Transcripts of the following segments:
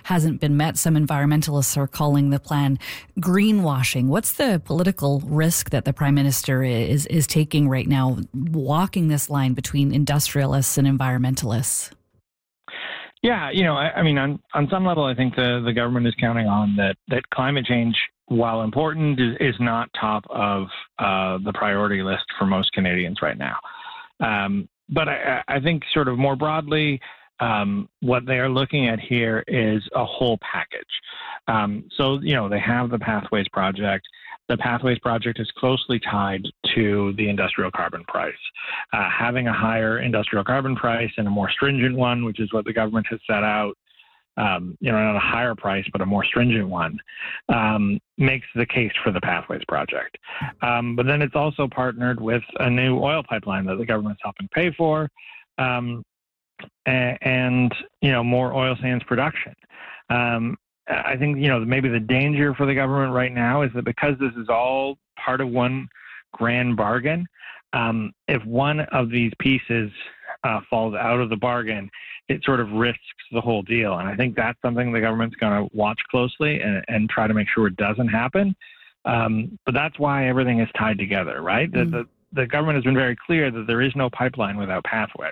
hasn't been met. Some environmentalists are calling the plan greenwashing. What's the political risk that the Prime Minister is taking right now, walking this line between industrialists and environmentalists? Yeah, I mean, on some level, I think the government is counting on that climate change, while important, is not top of the priority list for most Canadians right now. But I think sort of more broadly, what they are looking at here is a whole package. So, they have the Pathways Project. The Pathways Project is closely tied to the industrial carbon price. Having a higher industrial carbon price and a more stringent one, which is what the government has set out, not a higher price, but a more stringent one, makes the case for the Pathways Project. But then it's also partnered with a new oil pipeline that the government's helping pay for, and more oil sands production. I think, maybe the danger for the government right now is that because this is all part of one grand bargain, if one of these pieces falls out of the bargain, it sort of risks the whole deal. And I think that's something the government's going to watch closely and try to make sure it doesn't happen. But that's why everything is tied together, right? The government has been very clear that there is no pipeline without pathways.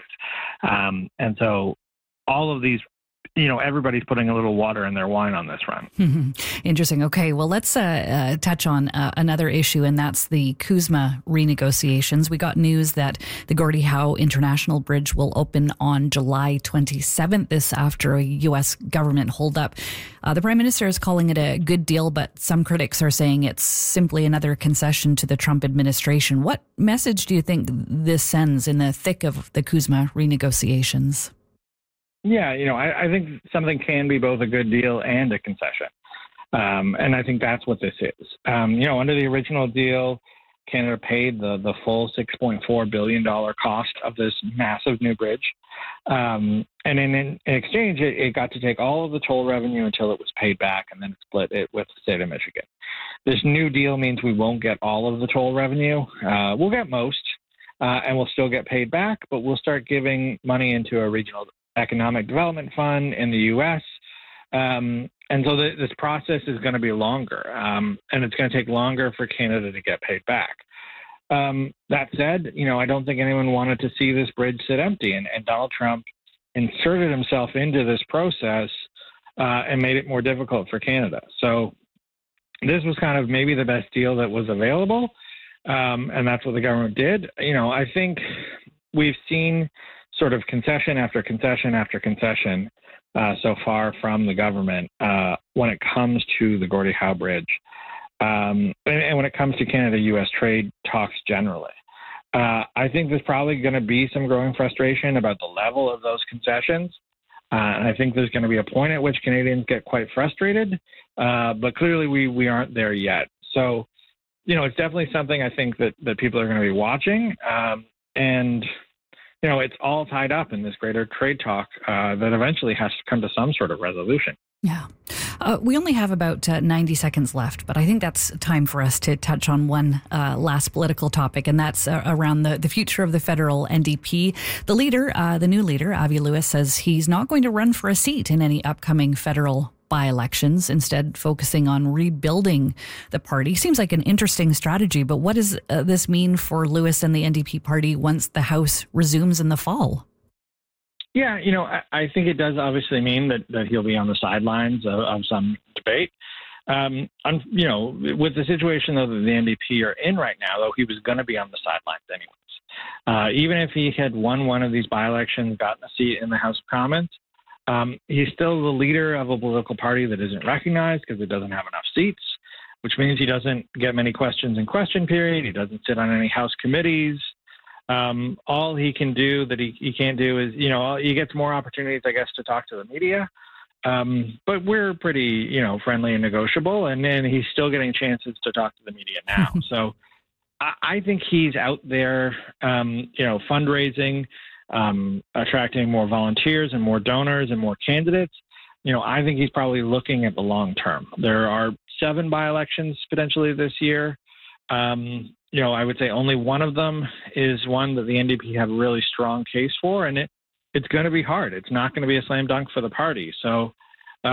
And so all of these, everybody's putting a little water in their wine on this run. Interesting. Okay, well, let's touch on another issue, and that's the CUSMA renegotiations. We got news that the Gordie Howe International Bridge will open on July 27th, this after a U.S. government holdup. The Prime Minister is calling it a good deal, but some critics are saying it's simply another concession to the Trump administration. What message do you think this sends in the thick of the CUSMA renegotiations? Yeah, I think something can be both a good deal and a concession. And I think that's what this is. Under the original deal, Canada paid the full $6.4 billion cost of this massive new bridge. And in exchange, it got to take all of the toll revenue until it was paid back and then split it with the state of Michigan. This new deal means we won't get all of the toll revenue. We'll get most, and we'll still get paid back, but we'll start giving money into a regional economic development fund in the U.S. And so this process is going to be longer, and it's going to take longer for Canada to get paid back. That said, I don't think anyone wanted to see this bridge sit empty, and Donald Trump inserted himself into this process and made it more difficult for Canada. So this was kind of maybe the best deal that was available, and that's what the government did. I think we've seen sort of concession after concession after concession so far from the government when it comes to the Gordie Howe Bridge and when it comes to Canada-U.S. trade talks generally. I think there's probably going to be some growing frustration about the level of those concessions. And I think there's going to be a point at which Canadians get quite frustrated, but clearly we aren't there yet. So, it's definitely something I think that people are going to be watching. And it's all tied up in this greater trade talk that eventually has to come to some sort of resolution. Yeah. We only have about 90 seconds left, but I think that's time for us to touch on one last political topic, and that's around the future of the federal NDP. The leader, the new leader, Avi Lewis, says he's not going to run for a seat in any upcoming federal by-elections, instead focusing on rebuilding the party. Seems like an interesting strategy, but what does this mean for Lewis and the NDP party once the House resumes in the fall? Yeah, I think it does obviously mean that he'll be on the sidelines of some debate. With the situation, though, that the NDP are in right now, though, he was going to be on the sidelines anyways. Even if he had won one of these by-elections, gotten a seat in the House of Commons, he's still the leader of a political party that isn't recognized because it doesn't have enough seats, which means he doesn't get many questions in question period. He doesn't sit on any House committees. All he can do that he can't do is, he gets more opportunities, I guess, to talk to the media. But we're pretty, friendly and negotiable. And then he's still getting chances to talk to the media now. So I think he's out there, fundraising, attracting more volunteers and more donors and more candidates. I think he's probably looking at the long term. There are 7 by-elections potentially this year. I would say only one of them is one that the NDP have a really strong case for, and it's going to be hard. It's not going to be a slam dunk for the party. So